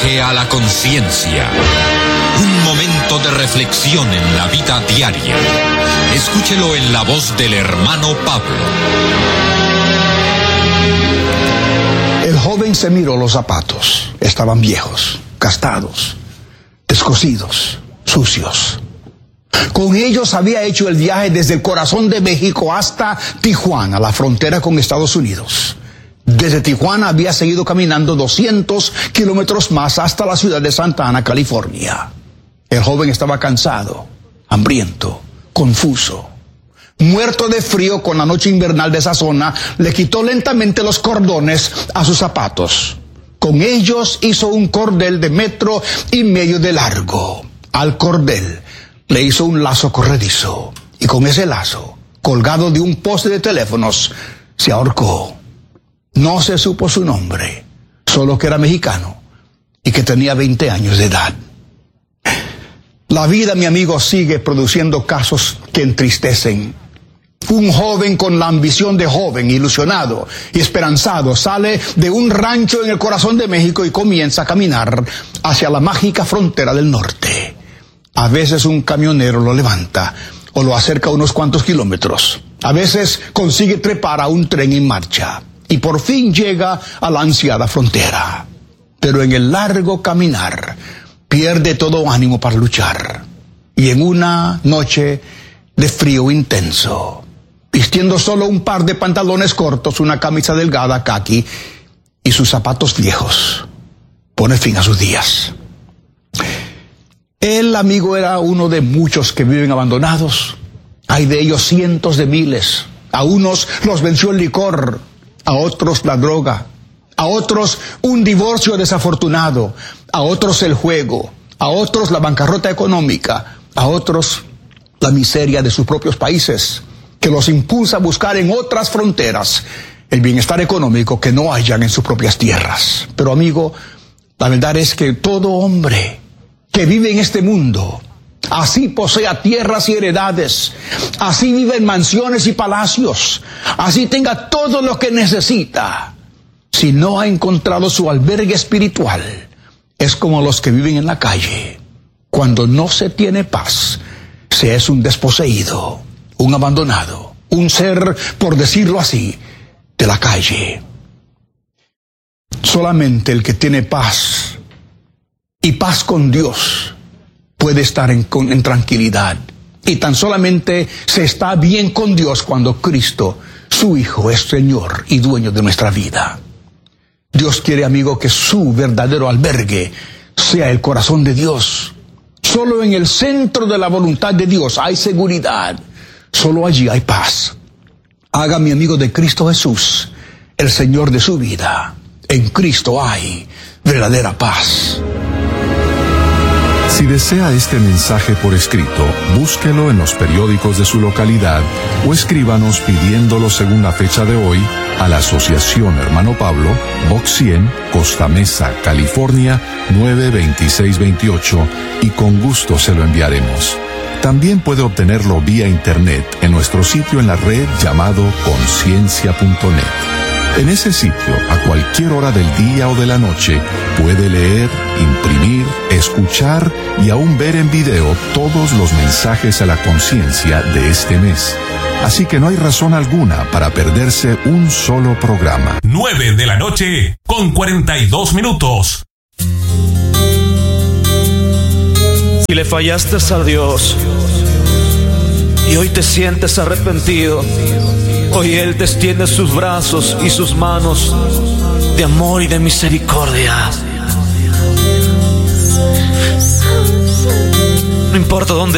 viaje a la conciencia. Un momento de reflexión en la vida diaria. Escúchelo en la voz del hermano Pablo. El joven se miró los zapatos. Estaban viejos, gastados, descosidos, sucios. Con ellos había hecho el viaje desde el corazón de México hasta Tijuana, la frontera con Estados Unidos. Desde Tijuana había seguido caminando 200 kilómetros más hasta la ciudad de Santa Ana, California. El joven estaba cansado, hambriento, confuso. Muerto de frío con la noche invernal de esa zona, le quitó lentamente los cordones a sus zapatos. Con ellos hizo un cordel de 1,5 metros de largo. Al cordel le hizo un lazo corredizo y con ese lazo, colgado de un poste de teléfonos, se ahorcó. No se supo su nombre, solo que era mexicano y que tenía 20 años de edad. La vida, mi amigo, sigue produciendo casos que entristecen. Un joven con la ambición de joven, ilusionado y esperanzado, sale de un rancho en el corazón de México y comienza a caminar hacia la mágica frontera del norte. A veces un camionero lo levanta o lo acerca unos cuantos kilómetros. A veces consigue trepar a un tren en marcha y por fin llega a la ansiada frontera. Pero en el largo caminar pierde todo ánimo para luchar. Y en una noche de frío intenso, vistiendo solo un par de pantalones cortos, una camisa delgada caqui y sus zapatos viejos, pone fin a sus días. El amigo era uno de muchos que viven abandonados. Hay de ellos cientos de miles. A unos los venció el licor, a otros la droga, a otros un divorcio desafortunado, a otros el juego, a otros la bancarrota económica, a otros la miseria de sus propios países, que los impulsa a buscar en otras fronteras el bienestar económico que no hallan en sus propias tierras. Pero amigo, la verdad es que todo hombre que vive en este mundo, así posea tierras y heredades, así vive en mansiones y palacios, así tenga todo lo que necesita, si no ha encontrado su albergue espiritual, es como los que viven en la calle. Cuando no se tiene paz, se es un desposeído, un abandonado, un ser, por decirlo así, de la calle. Solamente el que tiene paz y paz con Dios puede estar en tranquilidad. Y tan solamente se está bien con Dios cuando Cristo, su Hijo, es Señor y dueño de nuestra vida. Dios quiere, amigo, que su verdadero albergue sea el corazón de Dios. Solo en el centro de la voluntad de Dios hay seguridad. Solo allí hay paz. Haga, mi amigo, de Cristo Jesús el Señor de su vida. En Cristo hay verdadera paz. Si desea este mensaje por escrito, búsquelo en los periódicos de su localidad o escríbanos pidiéndolo según la fecha de hoy a la Asociación Hermano Pablo, Box 100, Costa Mesa, California, 92628 y con gusto se lo enviaremos. También puede obtenerlo vía internet en nuestro sitio en la red llamado conciencia.net. En ese sitio, a cualquier hora del día o de la noche, puede leer, imprimir, escuchar y aún ver en video todos los mensajes a la conciencia de este mes. Así que no hay razón alguna para perderse un solo programa. 9 de la noche con 42 minutos. Si le fallaste a Dios y hoy te sientes arrepentido, hoy Él te extiende sus brazos y sus manos de amor y de misericordia. No importa dónde